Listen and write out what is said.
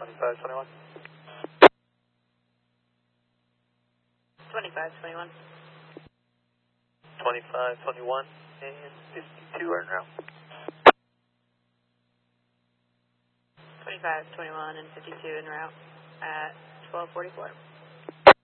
2521. 2521. 2521 and 52 are en route. 2521 and 52 en route at 1244.